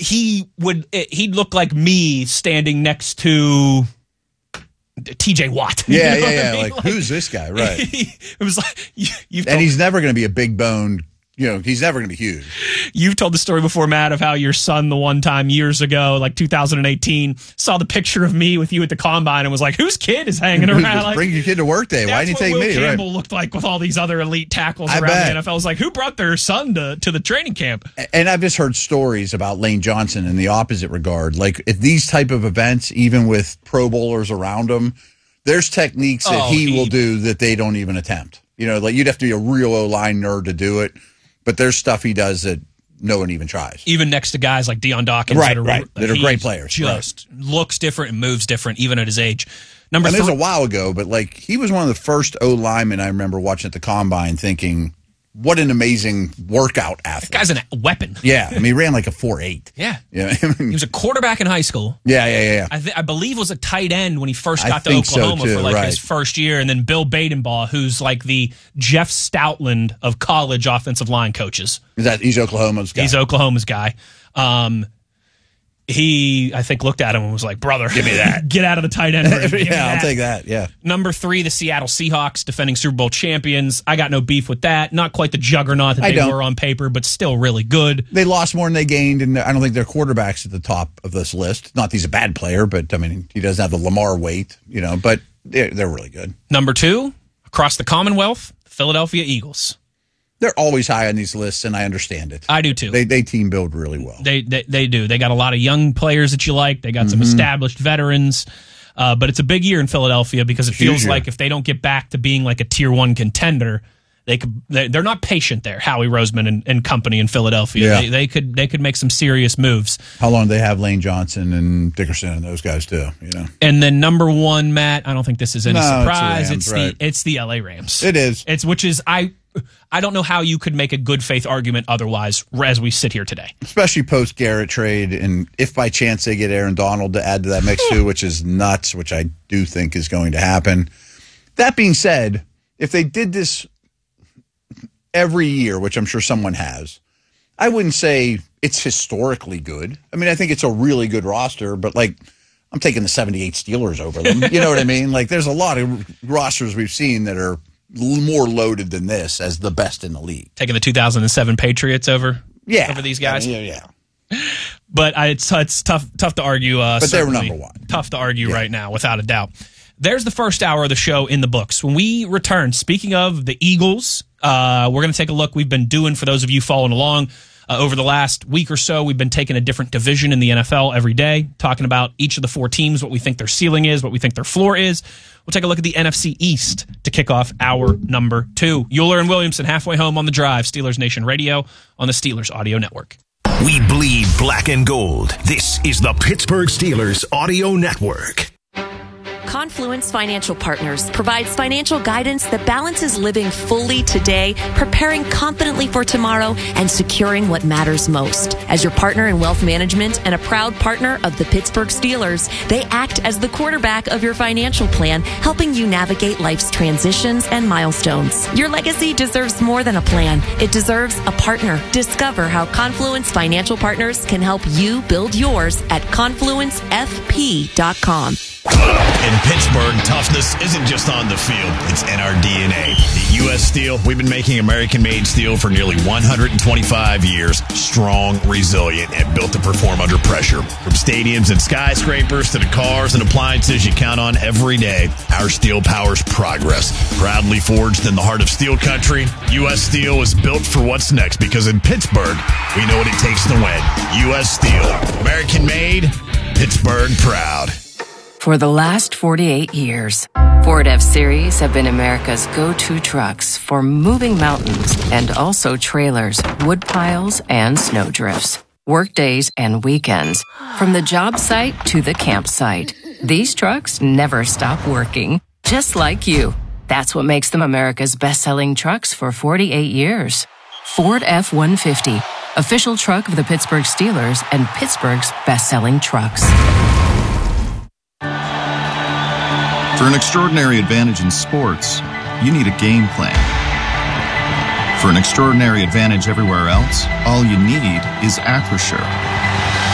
he'd look like me standing next to TJ Watt. Yeah, yeah. Like, who's this guy? Right. It was like, and he's never going to be a big boned. He's never going to be huge. You've told the story before, Matt, of how your son the one time years ago, like 2018, saw the picture of me with you at the combine and was like, whose kid is hanging around? Like, bring your kid to work day. Why didn't you take me? That's what Will Campbell looked like with all these other elite tackles around the NFL. I was like, who brought their son to the training camp? And I've just heard stories about Lane Johnson in the opposite regard. Like, at these type of events, even with Pro Bowlers around him, there's techniques that he will do that they don't even attempt. Like, you'd have to be a real O-line nerd to do it. But there's stuff he does that no one even tries. Even next to guys like Deion Dawkins. That are great players. Just looks different and moves different, even at his age. It was a while ago, but like, he was one of the first O-linemen I remember watching at the Combine thinking, what an amazing workout athlete. That guy's a weapon. Yeah. I mean, he ran like a 4.8. Yeah. He was a quarterback in high school. Yeah. I believe was a tight end when he first got to Oklahoma for his first year. And then Bill Badenbaugh, who's like the Jeff Stoutland of college offensive line coaches. He's Oklahoma's guy. He's Oklahoma's guy. He, I think, looked at him and was like, brother, give me that. Get out of the tight end room. I'll take that. Yeah. Number 3, the Seattle Seahawks, defending Super Bowl champions. I got no beef with that. Not quite the juggernaut that they were on paper, but still really good. They lost more than they gained, and I don't think their quarterback's at the top of this list. Not that he's a bad player, but, I mean, he doesn't have the Lamar weight, but they're really good. Number 2, across the Commonwealth, Philadelphia Eagles. They're always high on these lists, and I understand it. I do, too. They team build really well. They do. They got a lot of young players that you like. They got some established veterans. But it's a big year in Philadelphia because it feels like if they don't get back to being like a Tier 1 contender, they're not patient there, Howie Roseman and company in Philadelphia. Yeah. They could make some serious moves. How long do they have Lane Johnson and Dickerson and those guys, too? And then number 1, Matt, I don't think this is any surprise. It's the LA Rams. It is. I don't know how you could make a good faith argument otherwise as we sit here today. Especially post Garrett trade, and if by chance they get Aaron Donald to add to that mix too, which is nuts, which I do think is going to happen. That being said, if they did this every year, which I'm sure someone has, I wouldn't say it's historically good. I mean, I think it's a really good roster, but like, I'm taking the 78 Steelers over them. You know what I mean? Like, there's a lot of rosters we've seen that are more loaded than this as the best in the league. Taking the 2007 Patriots over these guys? Yeah. But it's tough to argue. But they were number 1. Tough to argue right now, without a doubt. There's the first hour of the show in the books. When we return, speaking of the Eagles, we're going to take a look. We've been doing, for those of you following along, over the last week or so, we've been taking a different division in the NFL every day, talking about each of the 4 teams, what we think their ceiling is, what we think their floor is. We'll take a look at the NFC East to kick off hour number 2. Euler and Williamson, halfway home on the drive, Steelers Nation Radio on the Steelers Audio Network. We bleed black and gold. This is the Pittsburgh Steelers Audio Network. Confluence Financial Partners provides financial guidance that balances living fully today, preparing confidently for tomorrow, and securing what matters most. As your partner in wealth management and a proud partner of the Pittsburgh Steelers, they act as the quarterback of your financial plan, helping you navigate life's transitions and milestones. Your legacy deserves more than a plan. It deserves a partner. Discover how Confluence Financial Partners can help you build yours at confluencefp.com. In Pittsburgh, toughness isn't just on the field, it's in our DNA. At U.S. Steel, we've been making American-made steel for nearly 125 years, strong, resilient, and built to perform under pressure. From stadiums and skyscrapers to the cars and appliances you count on every day, our steel powers progress. Proudly forged in the heart of steel country, U.S. Steel is built for what's next because in Pittsburgh, we know what it takes to win. U.S. Steel, American-made, Pittsburgh proud. For the last 48 years, Ford F-Series have been America's go-to trucks for moving mountains and also trailers, wood piles, and snow drifts. Workdays and weekends, from the job site to the campsite. These trucks never stop working, just like you. That's what makes them America's best-selling trucks for 48 years. Ford F-150, official truck of the Pittsburgh Steelers and Pittsburgh's best-selling trucks. For an extraordinary advantage in sports, you need a game plan. For an extraordinary advantage everywhere else, all you need is Acrisure.